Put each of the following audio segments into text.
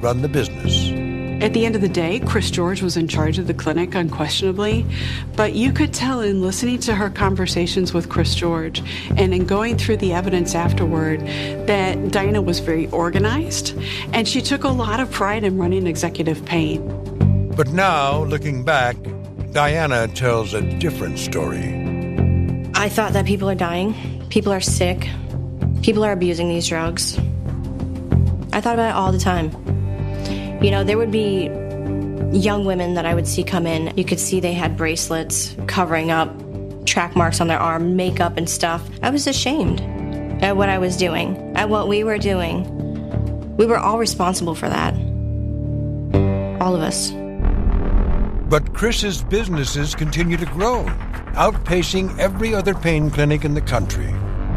run the business. At the end of the day, Chris George was in charge of the clinic, unquestionably, but you could tell in listening to her conversations with Chris George and in going through the evidence afterward that Diana was very organized, and she took a lot of pride in running Executive Pain. But now, looking back, Diana tells a different story. I thought that people are dying, people are sick, people are abusing these drugs. I thought about it all the time. You know, there would be young women that I would see come in. You could see they had bracelets covering up, track marks on their arm, makeup and stuff. I was ashamed at what I was doing, at what we were doing. We were all responsible for that. All of us. But Chris's businesses continue to grow, outpacing every other pain clinic in the country.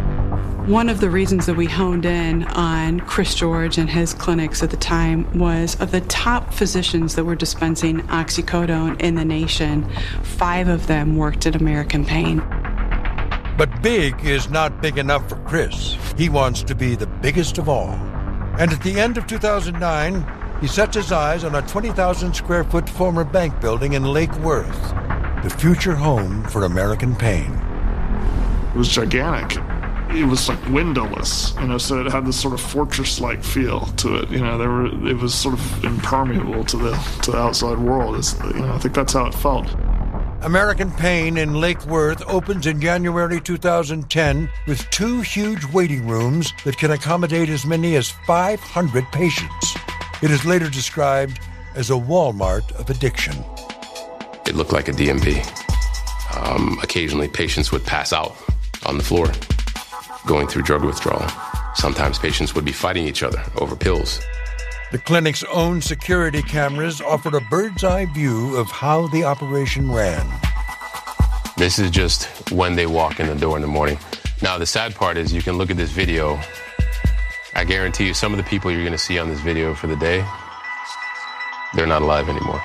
One of the reasons that we honed in on Chris George and his clinics at the time was of the top physicians that were dispensing oxycodone in the nation, 5 of them worked at American Pain. But big is not big enough for Chris. He wants to be the biggest of all. And at the end of 2009, he sets his eyes on a 20,000 square foot former bank building in Lake Worth, the future home for American Pain. It was gigantic. It was like windowless, so it had this sort of fortress-like feel to it. It was sort of impermeable to the outside world. I think that's how it felt. American Pain in Lake Worth opens in January 2010 with 2 huge waiting rooms that can accommodate as many as 500 patients. It is later described as a Walmart of addiction. It looked like a DMV. Occasionally, patients would pass out on the floor, going through drug withdrawal. Sometimes patients would be fighting each other over pills. The clinic's own security cameras offered a bird's-eye view of how the operation ran. This is just when they walk in the door in the morning. Now, the sad part is you can look at this video. I guarantee you some of the people you're going to see on this video for the day, they're not alive anymore.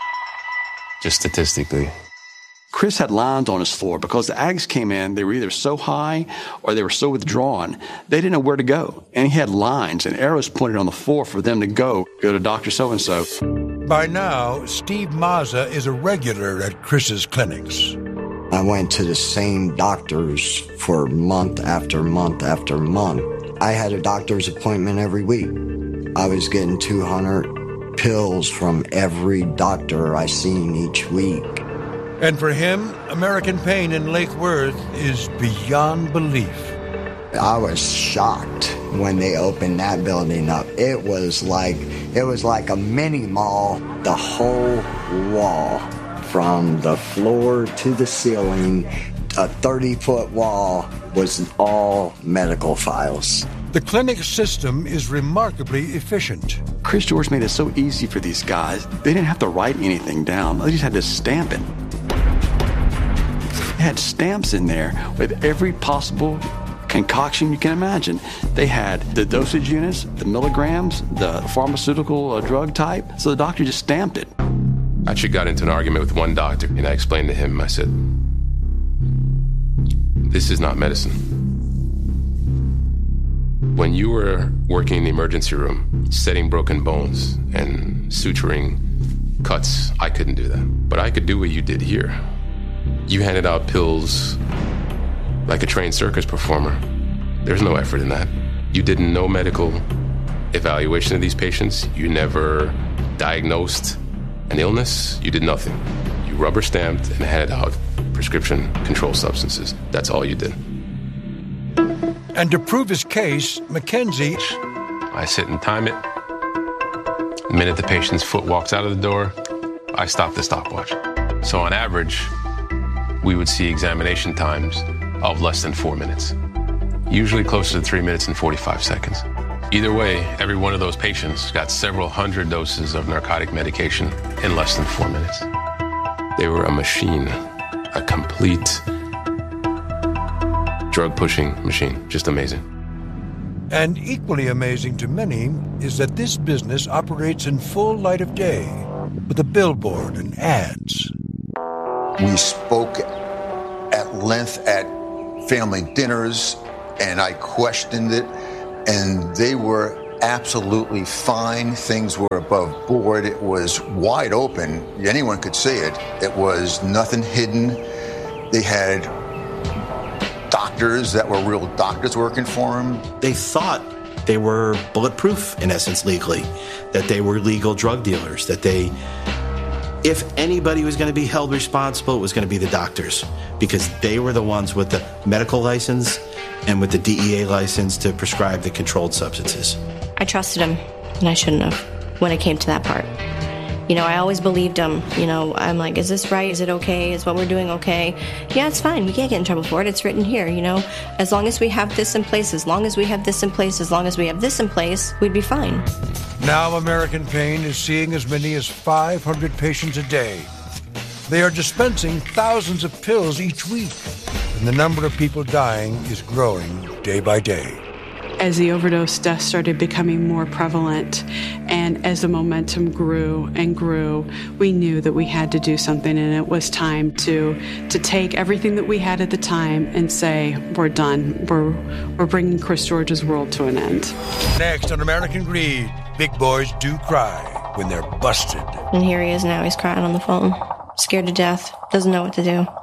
Just statistically. Chris had lines on his floor because the ags came in, they were either so high or they were so withdrawn, they didn't know where to go. And he had lines and arrows pointed on the floor for them to go to Dr. So-and-so. By now, Steve Mazza is a regular at Chris's clinics. I went to the same doctors for month after month after month. I had a doctor's appointment every week. I was getting 200 pills from every doctor I seen each week. And for him, American Pain in Lake Worth is beyond belief. I was shocked when they opened that building up. It was like a mini mall. The whole wall, from the floor to the ceiling, a 30-foot wall, was all medical files. The clinic system is remarkably efficient. Chris George made it so easy for these guys. They didn't have to write anything down. They just had to stamp it. They had stamps in there with every possible concoction you can imagine. They had the dosage units, the milligrams, the pharmaceutical drug type. So the doctor just stamped it. I actually got into an argument with one doctor, and I explained to him, I said, this is not medicine. When you were working in the emergency room, setting broken bones and suturing cuts, I couldn't do that. But I could do what you did here. You handed out pills like a trained circus performer. There's no effort in that. You did no medical evaluation of these patients. You never diagnosed an illness. You did nothing. You rubber stamped and handed out prescription controlled substances. That's all you did. And to prove his case, Mackenzie... I sit and time it. The minute the patient's foot walks out of the door, I stop the stopwatch. So on average, we would see examination times of less than 4 minutes, usually closer to 3 minutes and 45 seconds. Either way, every one of those patients got several hundred doses of narcotic medication in less than 4 minutes. They were a machine, a complete drug-pushing machine. Just amazing. And equally amazing to many is that this business operates in full light of day with a billboard and ads. We spoke at length at family dinners, and I questioned it, and they were absolutely fine. Things were above board. It was wide open. Anyone could see it. It was nothing hidden. They had doctors that were real doctors working for them. They thought they were bulletproof, in essence, legally, that they were legal drug dealers, that they, if anybody was going to be held responsible, it was going to be the doctors, because they were the ones with the medical license and with the DEA license to prescribe the controlled substances. I trusted him, and I shouldn't have when it came to that part. You know, I always believed him. You know, I'm like, is this right? Is it okay? Is what we're doing okay? Yeah, it's fine. We can't get in trouble for it. It's written here, you know. As long as we have this in place, as long as we have this in place, as long as we have this in place, we'd be fine. Now American Pain is seeing as many as 500 patients a day. They are dispensing thousands of pills each week, and the number of people dying is growing day by day. As the overdose deaths started becoming more prevalent and as the momentum grew and grew, we knew that we had to do something, and it was time to take everything that we had at the time and say, we're done. We're bringing Chris George's world to an end. Next on American Greed, big boys do cry when they're busted. And here he is now. He's crying on the phone, scared to death, doesn't know what to do.